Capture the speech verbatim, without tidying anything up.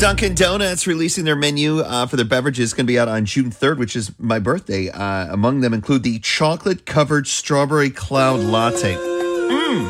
Dunkin' Donuts releasing their menu uh, for their beverages. It's going to be out on June third, which is my birthday. Uh, among them include the chocolate-covered strawberry cloud latte.